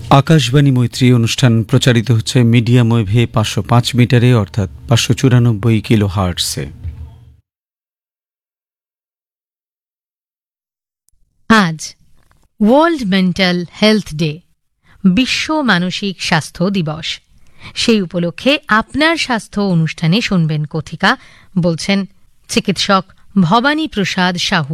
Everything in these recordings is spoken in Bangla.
আকাশবাণী মৈত্রী অনুষ্ঠান প্রচারিত হচ্ছে মিডিয়াম ওয়েভে 505 মিটারে অর্থাৎ 594 কিলো হার্টসে। আজ ওয়ার্ল্ড মেন্টাল হেলথ ডে, বিশ্ব মানসিক স্বাস্থ্য দিবস। সেই উপলক্ষে আপনার স্বাস্থ্য অনুষ্ঠানে শুনবেন কথিকা, বলছেন চিকিৎসক ভবানী প্রসাদ সাহু।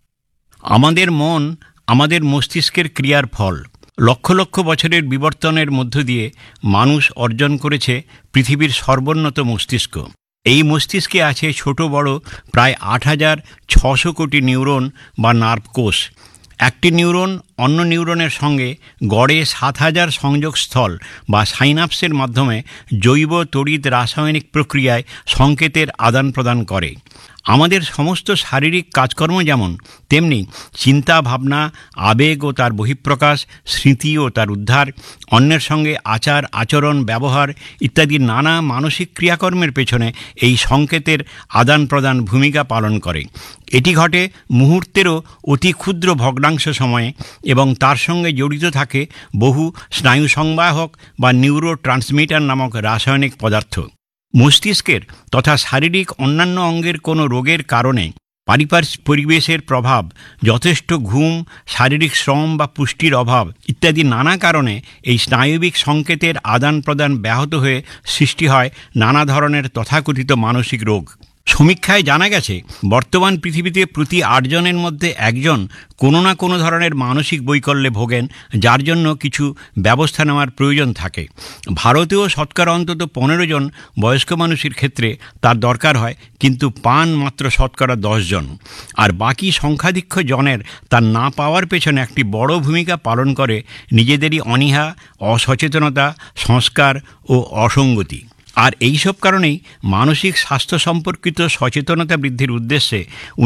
আমাদের মন আমাদের মস্তিষ্কের ক্রিয়ার ফল। লক্ষ লক্ষ বছরের বিবর্তনের মধ্য দিয়ে মানুষ অর্জন করেছে পৃথিবীর সর্বোন্নত মস্তিষ্ক। এই মস্তিষ্কে আছে ছোট বড় প্রায় ৮,৬০০ কোটি নিউরন বা নার্ভ কোষ। একটি নিউরন অন্য নিউরনের সঙ্গে গড়ে ৭,০০০ সংযোগস্থল বা সাইনাপসের মাধ্যমে জৈব তড়িৎ রাসায়নিক প্রক্রিয়ায় সংকেতের আদান প্রদান করে। আমাদের সমস্ত শারীরিক কাজকর্ম যেমন, তেমনি চিন্তা ভাবনা, আবেগ ও তার বহিঃপ্রকাশ, স্মৃতি ও তার উদ্ধার, অন্যের সঙ্গে আচার আচরণ ব্যবহার ইত্যাদি নানা মানসিক ক্রিয়াকর্মের পেছনে এই সংকেতের আদান প্রদান ভূমিকা পালন করে। এটি ঘটে মুহূর্তেরও অতি ক্ষুদ্র ভগ্নাংশ সময়ে এবং তার সঙ্গে জড়িত থাকে বহু স্নায়ু সংবাহক বা নিউরো ট্রান্সমিটার নামক রাসায়নিক পদার্থ। মস্তিষ্কের তথা শারীরিক অন্যান্য অঙ্গের কোনো রোগের কারণে পারিপার্শ্বিক পরিবেশের প্রভাব, যথেষ্ট ঘুম, শারীরিক শ্রম বা পুষ্টির অভাব ইত্যাদি নানা কারণে এই স্নায়বিক সংকেতের আদান প্রদান ব্যাহত হয়ে সৃষ্টি হয় নানা ধরনের তথাকথিত মানসিক রোগ। সমীক্ষায় জানা গেছে বর্তমান পৃথিবীতে প্রতি ৮ জনের মধ্যে একজন কোনো না কোনো ধরনের মানসিক বৈকল্যে ভোগেন, যার জন্য কিছু ব্যবস্থা নেওয়ার প্রয়োজন থাকে। ভারতেও শতকরা অন্তত ১৫ জন বয়স্ক মানুষের ক্ষেত্রে তার দরকার হয়, কিন্তু পান মাত্র শতকরা ১০ জন। আর বাকি সংখ্যাধিক্য জনের তার না পাওয়ার পেছনে একটি বড় ভূমিকা পালন করে নিজেদেরই অনীহা, অসচেতনতা, সংস্কার ও অসঙ্গতি। আর এই সব কারণেই মানসিক স্বাস্থ্য সম্পর্কিত সচেতনতা বৃদ্ধির উদ্দেশ্যে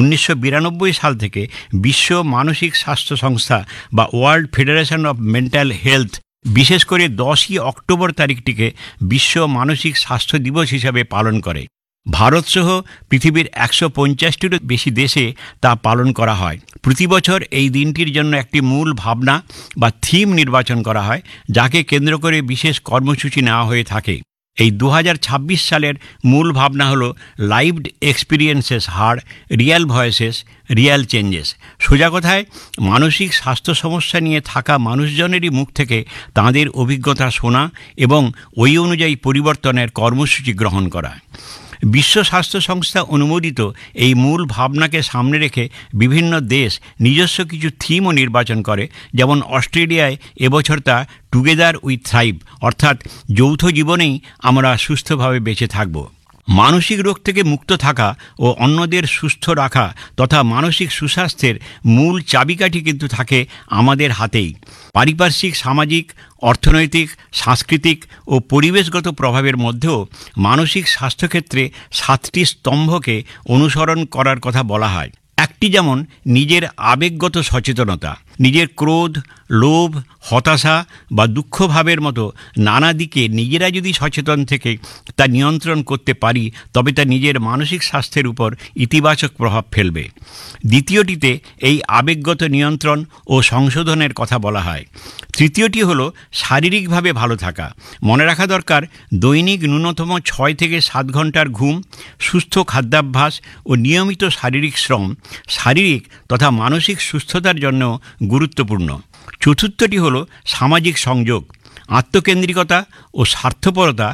১৯৯২ সাল থেকে বিশ্ব মানসিক স্বাস্থ্য সংস্থা বা world federation of mental health বিশেষ করে ১০ই অক্টোবর তারিখটিকে বিশ্ব মানসিক স্বাস্থ্য দিবস হিসাবে পালন করে। ভারতসহ পৃথিবীর ১৫০টিরও বেশি দেশে তা পালন করা হয়। প্রতি বছর এই দিনটির জন্য একটি মূল ভাবনা বা থিম নির্বাচন করা হয়, যাকে কেন্দ্র করে বিশেষ কর্মসূচি নেওয়া হয়ে থাকে। এই ২০২৬ সালের মূল ভাবনা হলো লাইভড এক্সপিরিয়েন্সেস হার রিয়াল ভয়েসেস রিয়াল চেঞ্জেস। সোজা কথায় মানসিক স্বাস্থ্য সমস্যা নিয়ে থাকা মানুষজনেরই মুখ থেকে তাঁদের অভিজ্ঞতা শোনা এবং ওই অনুযায়ী পরিবর্তনের কর্মসূচি গ্রহণ করা। বিশ্ব স্বাস্থ্য সংস্থা অনুমোদিত এই মূল ভাবনাকে সামনে রেখে বিভিন্ন দেশ নিজস্ব কিছু থিমও নির্বাচন করে। যেমন অস্ট্রেলিয়ায় এবছর তা টুগেদার উই থ্রাইভ, অর্থাৎ যৌথ জীবনেই আমরা সুস্থভাবে বেঁচে থাকব। মানসিক রোগ থেকে মুক্ত থাকা ও অন্যদের সুস্থ রাখা তথা মানসিক সুস্বাস্থ্যের মূল চাবিকাঠি কিন্তু থাকে আমাদের হাতেই। পারিপার্শ্বিক, সামাজিক, অর্থনৈতিক, সাংস্কৃতিক ও পরিবেশগত প্রভাবের মধ্যেও মানসিক স্বাস্থ্যক্ষেত্রে 7টি স্তম্ভকে অনুসরণ করার কথা বলা হয়। একটি যেমন নিজের আবেগগত সচেতনতা। নিজের ক্রোধ, লোভ, হতাশা বা দুঃখভাবের মতো নানা দিকে নিজেরা যদি সচেতন থেকে তা নিয়ন্ত্রণ করতে পারি, তবে তা নিজের মানসিক স্বাস্থ্যের উপর ইতিবাচক প্রভাব ফেলবে। দ্বিতীয়টিতে এই আবেগগত নিয়ন্ত্রণ ও সংশোধনের কথা বলা হয়। তৃতীয়টি হলো শারীরিকভাবে ভালো থাকা। মনে রাখা দরকার, দৈনিক ন্যূনতম ৬ থেকে ৭ ঘন্টার ঘুম, সুস্থ খাদ্যাভ্যাস ও নিয়মিত শারীরিক শ্রম শারীরিক তথা মানসিক সুস্থতার জন্য গুরুত্বপূর্ণ। চতুর্থটি হলো সামাজিক সংযোগ। আত্মকেন্দ্রিকতা ও স্বার্থপরতা